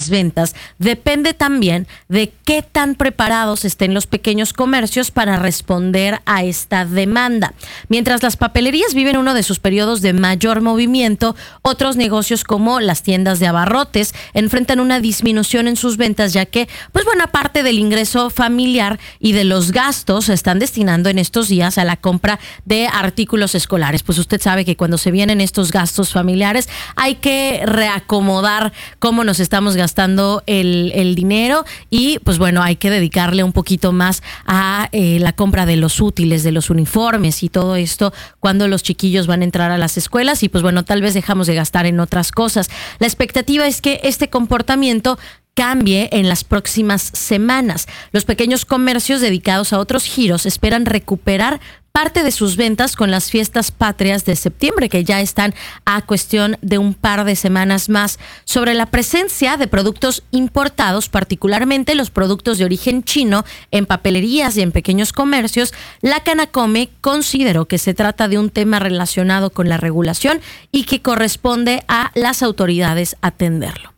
las ventas depende también de qué tan preparados estén los pequeños comercios para responder a esta demanda. Mientras las papelerías viven uno de sus periodos de mayor movimiento, otros negocios como las tiendas de abarrotes enfrentan una disminución en sus ventas, ya que pues buena parte del ingreso familiar y de los gastos se están destinando en estos días a la compra de artículos escolares. Pues usted sabe que cuando se vienen estos gastos familiares hay que reacomodar cómo nos estamos gastando el dinero y pues bueno, hay que dedicarle un poquito más a la compra de los útiles, de los uniformes y todo esto cuando los chiquillos van a entrar a las escuelas y pues bueno, tal vez dejamos de gastar en otras cosas. La expectativa es que este comportamiento cambie en las próximas semanas. Los pequeños comercios dedicados a otros giros esperan recuperar parte de sus ventas con las fiestas patrias de septiembre, que ya están a cuestión de un par de semanas más. Sobre la presencia de productos importados, particularmente los productos de origen chino, en papelerías y en pequeños comercios, la Canacome consideró que se trata de un tema relacionado con la regulación y que corresponde a las autoridades atenderlo.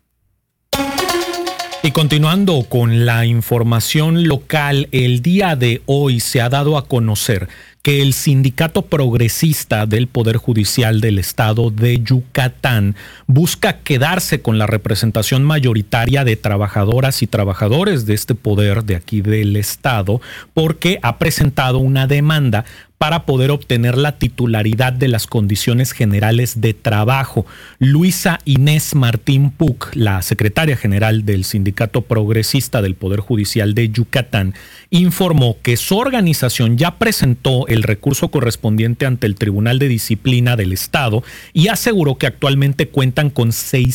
Y continuando con la información local, el día de hoy se ha dado a conocer que el Sindicato Progresista del Poder Judicial del Estado de Yucatán busca quedarse con la representación mayoritaria de trabajadoras y trabajadores de este poder de aquí del Estado, porque ha presentado una demanda para poder obtener la titularidad de las condiciones generales de trabajo. Luisa Inés Martín Puc, la secretaria general del Sindicato Progresista del Poder Judicial de Yucatán, informó que su organización ya presentó el recurso correspondiente ante el Tribunal de Disciplina del Estado y aseguró que actualmente cuentan con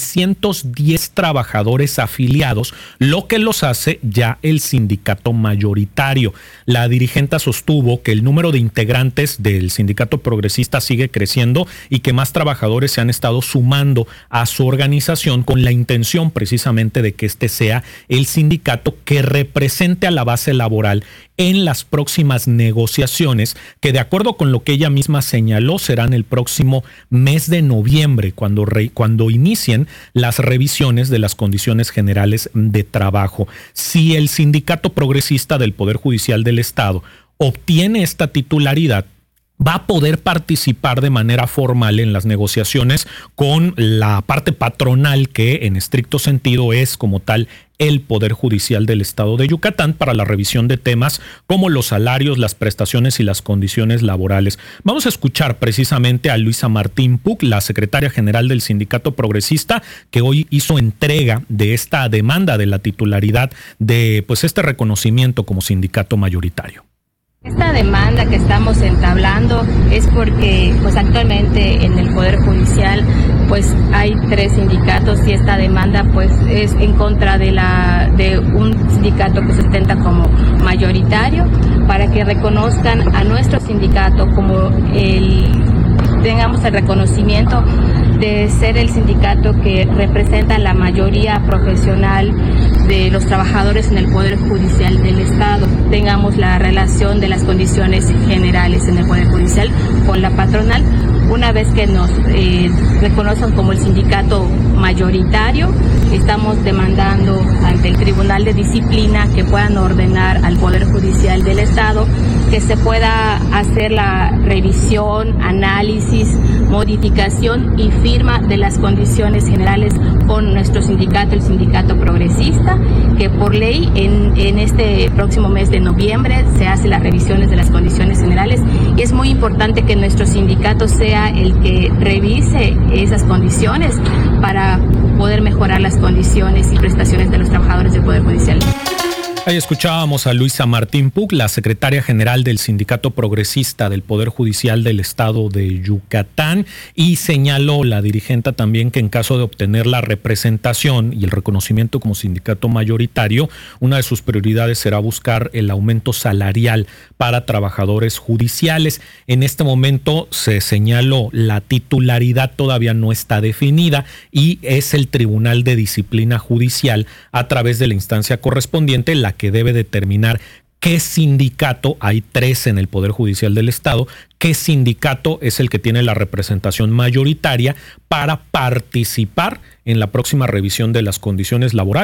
610 trabajadores afiliados, lo que los hace ya el sindicato mayoritario. La dirigente sostuvo que el número de integrantes del Sindicato Progresista sigue creciendo y que más trabajadores se han estado sumando a su organización con la intención precisamente de que este sea el sindicato que represente a la base laboral en las próximas negociaciones, que de acuerdo con lo que ella misma señaló serán el próximo mes de noviembre cuando inicien las revisiones de las condiciones generales de trabajo. Si el Sindicato Progresista del Poder Judicial del Estado obtiene esta titularidad, va a poder participar de manera formal en las negociaciones con la parte patronal, que en estricto sentido es como tal el Poder Judicial del Estado de Yucatán, para la revisión de temas como los salarios, las prestaciones y las condiciones laborales. Vamos a escuchar precisamente a Luisa Martín Puc, la secretaria general del Sindicato Progresista, que hoy hizo entrega de esta demanda de la titularidad de pues este reconocimiento como sindicato mayoritario. Esta demanda que estamos entablando es porque pues actualmente en el Poder Judicial pues hay 3 sindicatos y esta demanda pues es en contra de un sindicato que se ostenta como mayoritario, para que reconozcan a nuestro sindicato como tengamos el reconocimiento de ser el sindicato que representa la mayoría profesional de los trabajadores en el Poder Judicial del Estado. Tengamos la relación de las condiciones generales en el Poder Judicial con la patronal. Una vez que nos reconozcan como el sindicato mayoritario, estamos demandando ante el Tribunal de Disciplina que puedan ordenar al Poder Judicial del Estado que se pueda hacer la revisión, análisis, modificación y firma de las condiciones generales con nuestro sindicato, el Sindicato Progresista, que por ley en este próximo mes de noviembre se hacen las revisiones de las condiciones generales, y es muy importante que nuestro sindicato sea el que revise esas condiciones para poder mejorar las condiciones y prestaciones de los trabajadores del Poder Judicial. Ahí escuchábamos a Luisa Martín Puc, la secretaria general del Sindicato Progresista del Poder Judicial del Estado de Yucatán, y señaló la dirigente también que en caso de obtener la representación y el reconocimiento como sindicato mayoritario, una de sus prioridades será buscar el aumento salarial para trabajadores judiciales. En este momento se señaló la titularidad todavía no está definida y es el Tribunal de Disciplina Judicial, a través de la instancia correspondiente, la que debe determinar qué sindicato, hay 3 en el Poder Judicial del Estado, qué sindicato es el que tiene la representación mayoritaria para participar en la próxima revisión de las condiciones laborales.